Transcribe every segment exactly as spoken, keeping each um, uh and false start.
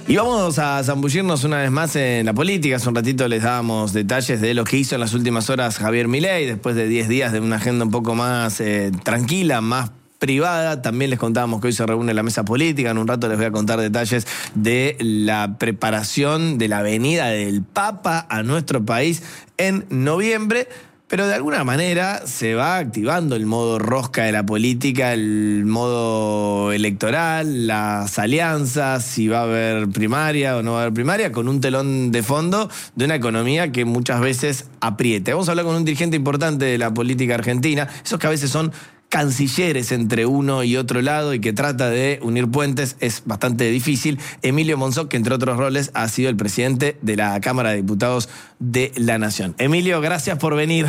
Y vamos a zambullirnos una vez más en la política. Hace un ratito les dábamos detalles de lo que hizo en las últimas horas Javier Milei, después de diez días de una agenda un poco más eh, tranquila, más privada. También les contábamos que hoy se reúne la mesa política. En un rato les voy a contar detalles de la preparación de la venida del Papa a nuestro país en noviembre. Pero de alguna manera se va activando el modo rosca de la política, el modo electoral, las alianzas, si va a haber primaria o no va a haber primaria, con un telón de fondo de una economía que muchas veces apriete. Vamos a hablar con un dirigente importante de la política argentina, esos que a veces son cancilleres entre uno y otro lado y que trata de unir puentes. Es bastante difícil. Emilio Monzó, que entre otros roles ha sido el presidente de la Cámara de Diputados de la Nación. Emilio, gracias por venir.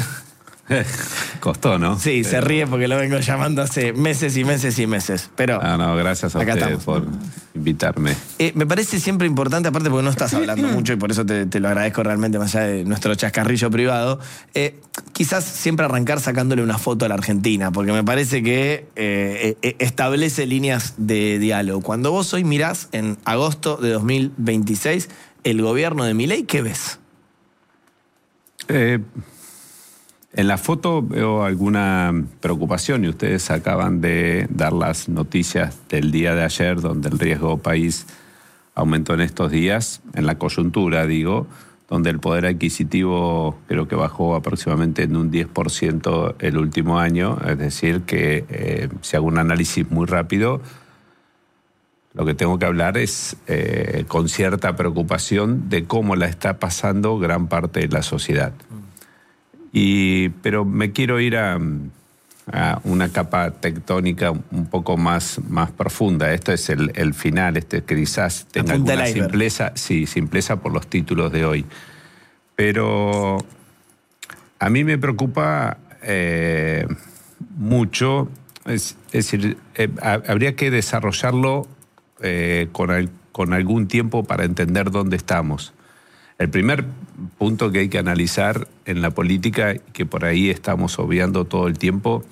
Costó, ¿no? Sí, pero... se ríe porque lo vengo llamando hace meses y meses y meses. Pero ah, no, gracias a ustedes por invitarme. Eh, me parece siempre importante, aparte porque no estás hablando mucho y por eso te, te lo agradezco realmente más allá de nuestro chascarrillo privado, eh, quizás siempre arrancar sacándole una foto a la Argentina, porque me parece que eh, eh, establece líneas de diálogo. Cuando vos hoy mirás en agosto de dos mil veintiséis el gobierno de Milei, ¿qué ves? Eh... En la foto veo alguna preocupación y ustedes acaban de dar las noticias del día de ayer donde el riesgo país aumentó en estos días, en la coyuntura digo, donde el poder adquisitivo creo que bajó aproximadamente en un diez por ciento el último año, es decir que eh, si hago un análisis muy rápido, lo que tengo que hablar es eh, con cierta preocupación de cómo la está pasando gran parte de la sociedad. Y, pero me quiero ir a, a una capa tectónica un poco más, más profunda. Esto es el, el final, este que quizás tenga alguna simpleza, sí, simpleza por los títulos de hoy. Pero a mí me preocupa eh, mucho, es, es decir, eh, habría que desarrollarlo eh, con, el, con algún tiempo para entender dónde estamos. El primer punto que hay que analizar en la política, que por ahí estamos obviando todo el tiempo,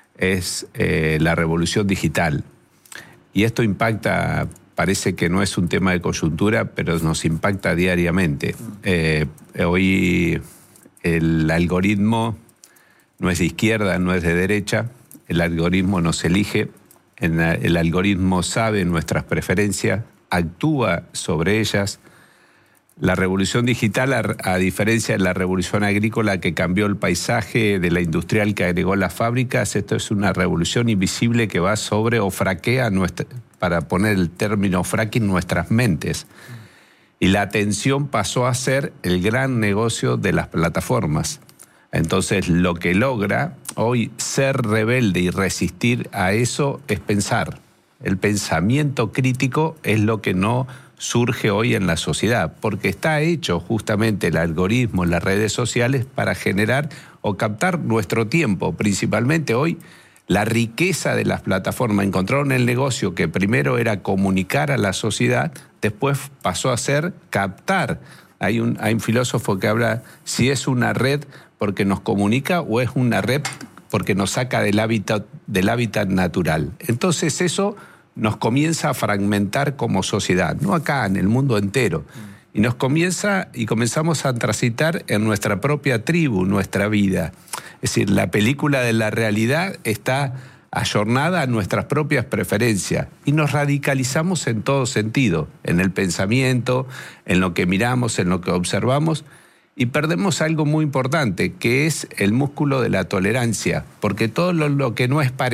es eh, la revolución digital. Y esto impacta, parece que no es un tema de coyuntura, pero nos impacta diariamente. Eh, hoy el algoritmo no es de izquierda, no es de derecha, el algoritmo nos elige, el algoritmo sabe nuestras preferencias, actúa sobre ellas. La revolución digital, a, a diferencia de la revolución agrícola que cambió el paisaje, de la industrial que agregó las fábricas, esto es una revolución invisible que va sobre o fraquea, nuestra, para poner el término fracking, nuestras mentes. Y la atención pasó a ser el gran negocio de las plataformas. Entonces, lo que logra hoy ser rebelde y resistir a eso es pensar. El pensamiento crítico es lo que no surge hoy en la sociedad, porque está hecho justamente el algoritmo en las redes sociales para generar o captar nuestro tiempo, principalmente hoy la riqueza de las plataformas. Encontraron el negocio que primero era comunicar a la sociedad, después pasó a ser captar. Hay un, hay un filósofo que habla si es una red porque nos comunica o es una red porque nos saca del hábitat, del hábitat natural. Entonces eso nos comienza a fragmentar como sociedad, no acá, en el mundo entero. Y nos comienza y comenzamos a transitar en nuestra propia tribu, nuestra vida. Es decir, la película de la realidad está ayornada a nuestras propias preferencias y nos radicalizamos en todo sentido, en el pensamiento, en lo que miramos, en lo que observamos, y perdemos algo muy importante, que es el músculo de la tolerancia, porque todo lo, lo que no es parecido